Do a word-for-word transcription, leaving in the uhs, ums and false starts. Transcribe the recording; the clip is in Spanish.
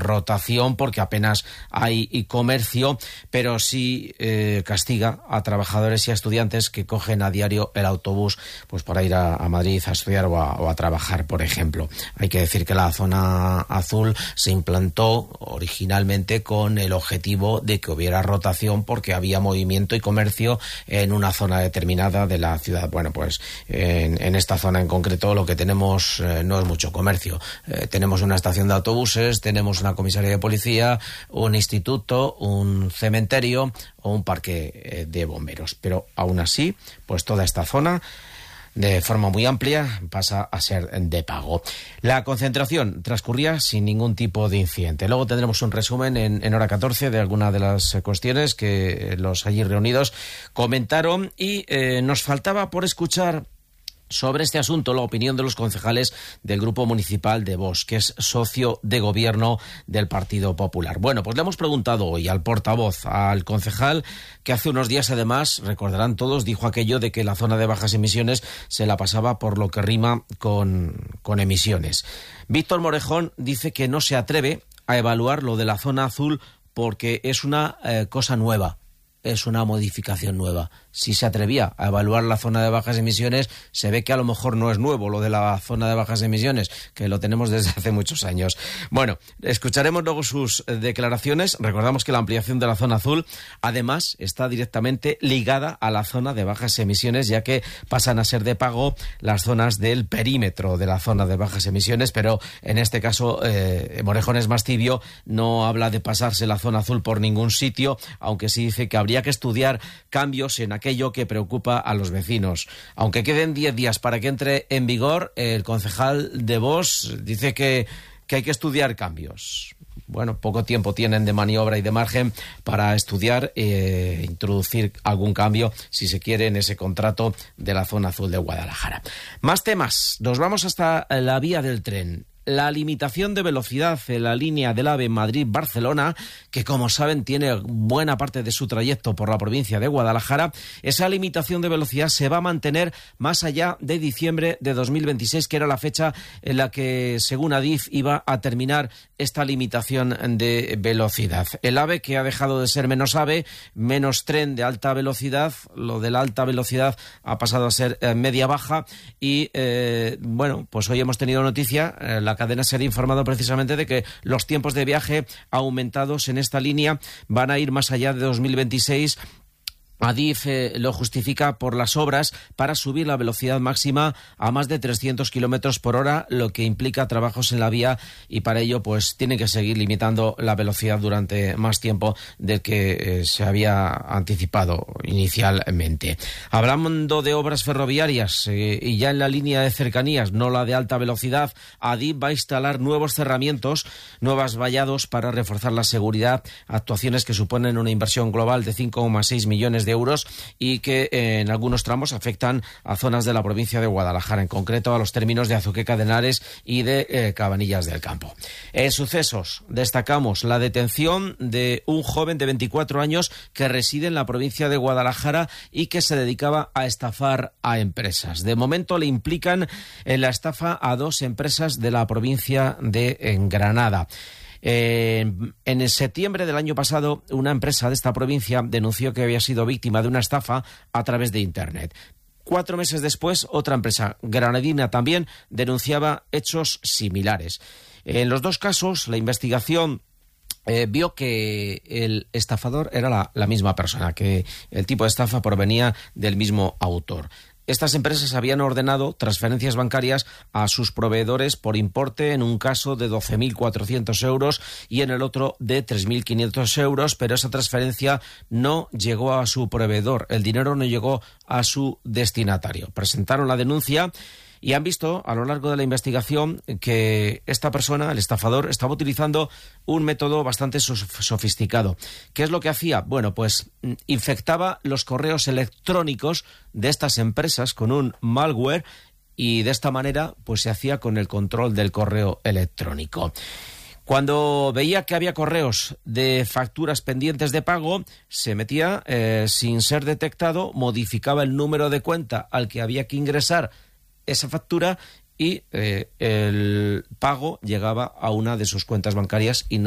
rotación porque apenas hay comercio, pero sí eh, castiga a trabajadores y a estudiantes que cogen a diario el autobús pues para ir a, a Madrid a estudiar o a, o a trabajar, por ejemplo. Hay que decir que la zona azul se implantó originalmente con el objetivo de que hubiera rotación porque había movimiento y comercio en una zona determinada de la ciudad. Bueno, pues en, en esta zona en concreto lo que tenemos eh, no es mucho comercio. Eh, tenemos una estación de autobuses, tenemos una comisaría de policía, un instituto, un cementerio o un parque eh, de bomberos. Pero aún así, pues toda esta zona de forma muy amplia pasa a ser de pago. La concentración transcurría sin ningún tipo de incidente. Luego tendremos un resumen en, en hora catorce de algunas de las cuestiones que los allí reunidos comentaron y eh, nos faltaba por escuchar sobre este asunto la opinión de los concejales del Grupo Municipal de Vos, que es socio de gobierno del Partido Popular. Bueno, pues le hemos preguntado hoy al portavoz, al concejal, que hace unos días además, recordarán todos, dijo aquello de que la zona de bajas emisiones se la pasaba por lo que rima con, con emisiones. Víctor Morejón dice que no se atreve a evaluar lo de la zona azul porque es una eh, cosa nueva, es una modificación nueva. Si se atrevía a evaluar la zona de bajas emisiones, se ve que a lo mejor no es nuevo lo de la zona de bajas emisiones, que lo tenemos desde hace muchos años. Bueno, escucharemos luego sus declaraciones. Recordamos que la ampliación de la zona azul, además, está directamente ligada a la zona de bajas emisiones, ya que pasan a ser de pago las zonas del perímetro de la zona de bajas emisiones, pero en este caso, eh, Morejón es más tibio, no habla de pasarse la zona azul por ningún sitio, aunque sí dice que habría que estudiar cambios en aquello que preocupa a los vecinos. Aunque queden diez días para que entre en vigor, el concejal de Vos dice que, que hay que estudiar cambios. Bueno, poco tiempo tienen de maniobra y de margen para estudiar e eh, introducir algún cambio, si se quiere, en ese contrato de la zona azul de Guadalajara. Más temas. Nos vamos hasta la vía del tren. La limitación de velocidad en la línea del AVE Madrid-Barcelona, que como saben tiene buena parte de su trayecto por la provincia de Guadalajara, esa limitación de velocidad se va a mantener más allá de diciembre de dos mil veintiséis, que era la fecha en la que, según Adif, iba a terminar esta limitación de velocidad. El AVE, que ha dejado de ser menos AVE, menos tren de alta velocidad, lo de la alta velocidad ha pasado a ser eh, media-baja y, eh, bueno, pues hoy hemos tenido noticia, eh, la cadena SER ha informado precisamente de que los tiempos de viaje aumentados en esta línea van a ir más allá de dos mil veintiséis. Adif eh, lo justifica por las obras para subir la velocidad máxima a más de trescientos kilómetros por hora, lo que implica trabajos en la vía y para ello pues tiene que seguir limitando la velocidad durante más tiempo del que eh, se había anticipado inicialmente. Hablando de obras ferroviarias eh, y ya en la línea de cercanías, no la de alta velocidad, Adif va a instalar nuevos cerramientos, nuevos vallados para reforzar la seguridad, actuaciones que suponen una inversión global de cinco coma seis millones de euros y que eh, en algunos tramos afectan a zonas de la provincia de Guadalajara, en concreto a los términos de Azuqueca de Henares y de eh, Cabanillas del Campo. En sucesos destacamos la detención de un joven de veinticuatro años que reside en la provincia de Guadalajara y que se dedicaba a estafar a empresas. De momento le implican en la estafa a dos empresas de la provincia de en Granada. Eh, en septiembre del año pasado, una empresa de esta provincia denunció que había sido víctima de una estafa a través de Internet. Cuatro meses después, otra empresa granadina también denunciaba hechos similares. En los dos casos, la investigación Eh, vio que el estafador era la, la misma persona, que el tipo de estafa provenía del mismo autor. Estas empresas habían ordenado transferencias bancarias a sus proveedores por importe, en un caso de doce mil cuatrocientos euros y en el otro de tres mil quinientos euros, pero esa transferencia no llegó a su proveedor, el dinero no llegó a su destinatario. Presentaron la denuncia y han visto a lo largo de la investigación que esta persona, el estafador, estaba utilizando un método bastante sofisticado. ¿Qué es lo que hacía? Bueno, pues infectaba los correos electrónicos de estas empresas con un malware y de esta manera pues se hacía con el control del correo electrónico. Cuando veía que había correos de facturas pendientes de pago, se metía eh, sin ser detectado, modificaba el número de cuenta al que había que ingresar esa factura y eh, el pago llegaba a una de sus cuentas bancarias y no